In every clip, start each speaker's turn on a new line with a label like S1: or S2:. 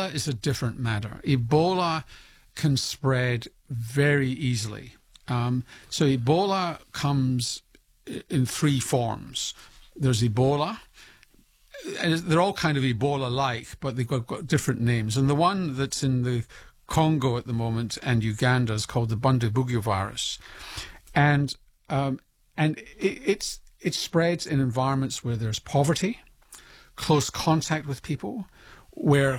S1: Ebola is a different matter. Ebola can spread very easily. So Ebola comes in three forms. There's Ebola, and they're all kind of Ebola-like, but they've got different names. And the one that's in the Congo at the moment and Uganda is called the Bundibugyo virus. And it spreads in environments where there's poverty, close contact with people, where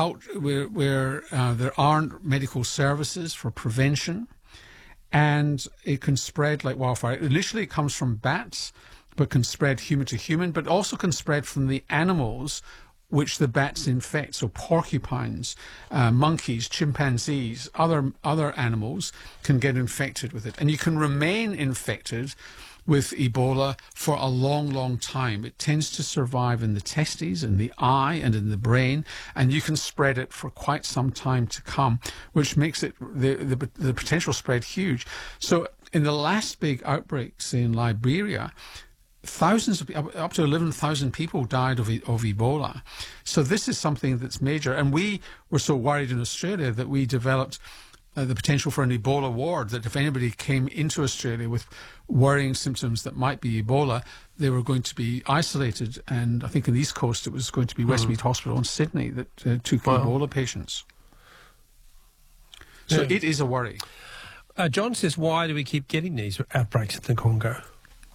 S1: there aren't medical services for prevention, and it can spread like wildfire. Initially, it comes from bats, but can spread human to human, but also can spread from the animals which the bats infect. So porcupines, monkeys, chimpanzees, other animals can get infected with it. And you can remain infected with Ebola for a long, long time. It tends to survive in the testes, in the eye, and in the brain, and you can spread it for quite some time to come, which makes it the potential spread huge. So in the last big outbreak, say in Liberia, up to 11,000 people died of Ebola. So this is something that's major. And we were so worried in Australia that we developed the potential for an Ebola ward, that if anybody came into Australia with worrying symptoms that might be Ebola, they were going to be isolated. And I think in the East Coast it was going to be Westmead Hospital in Sydney that took Ebola patients. So it is a worry.
S2: John says, why do we keep getting these outbreaks in the Congo?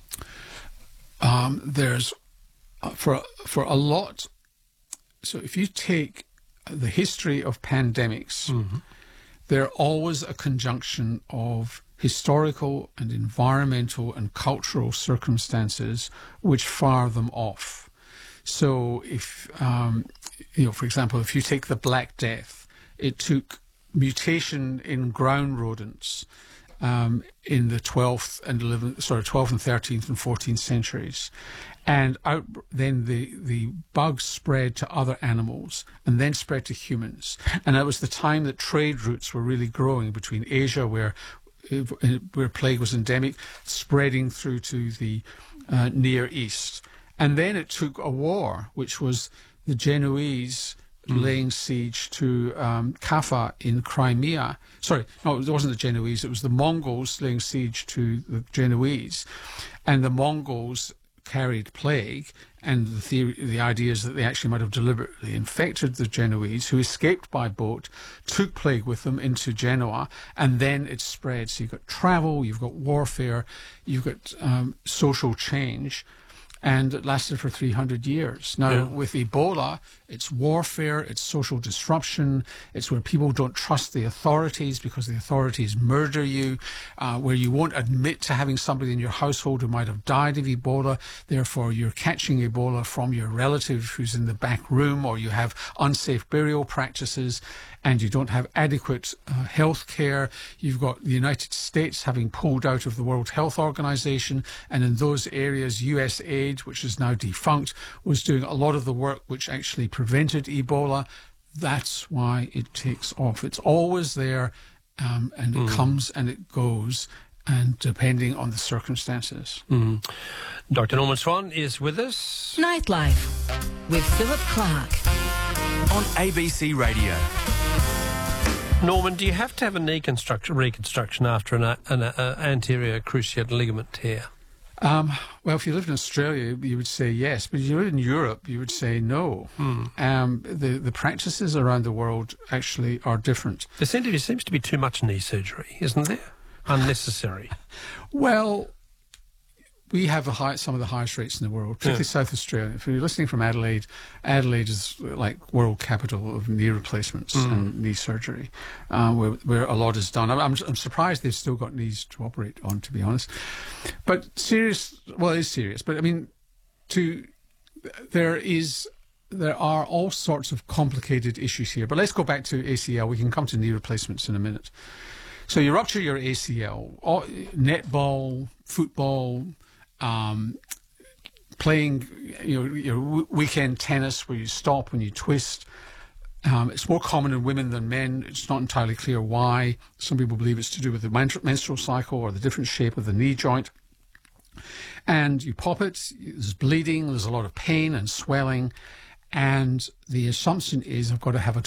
S1: There's for a lot. So if you take the history of pandemics, they're always a conjunction of historical and environmental and cultural circumstances which fire them off. So if for example, if you take the Black Death, it took mutation in ground rodents in the 12th and 13th and 14th centuries. And then the bugs spread to other animals and then spread to humans. And that was the time that trade routes were really growing between Asia, where plague was endemic, spreading through to the Near East. And then it took a war, which was the Genoese laying siege to Kaffa in Crimea. Sorry, no, it wasn't the Genoese, it was the Mongols laying siege to the Genoese. And the Mongols carried plague, and the idea is that they actually might have deliberately infected the Genoese, who escaped by boat, took plague with them into Genoa, and then it spread. So you've got travel, you've got warfare, you've got social change, and it lasted for 300 years. Now, with Ebola, it's warfare, it's social disruption, it's where people don't trust the authorities because the authorities murder you, where you won't admit to having somebody in your household who might have died of Ebola, therefore you're catching Ebola from your relative who's in the back room, or you have unsafe burial practices, and you don't have adequate health care. You've got the United States having pulled out of the World Health Organization, and in those areas, USAID, which is now defunct, was doing a lot of the work which actually prevented Ebola. That's why it takes off. It's always there, and it comes and it goes, and depending on the circumstances.
S2: Dr. Norman Swan is with us.
S3: Nightlife with Philip Clark
S4: on ABC Radio.
S2: Norman, do you have to have a knee reconstruction after an anterior cruciate ligament tear?
S1: Well, if you lived in Australia, you would say yes, but if you live in Europe, you would say no. The practices around the world actually are different.
S2: There seems to be too much knee surgery, isn't there? Unnecessary.
S1: Well, we have some of the highest rates in the world, particularly South Australia. If you're listening from Adelaide, Adelaide is like world capital of knee replacements and knee surgery, where a lot is done. I'm surprised they've still got knees to operate on, to be honest. But it is serious. But I mean, there are all sorts of complicated issues here. But let's go back to ACL. We can come to knee replacements in a minute. So you rupture your ACL, netball, football, playing your weekend tennis where you stop and you twist. It's more common in women than men. It's not entirely clear why. Some people believe it's to do with the menstrual cycle or the different shape of the knee joint. And you pop it, there's bleeding, there's a lot of pain and swelling, and the assumption is I've got to have a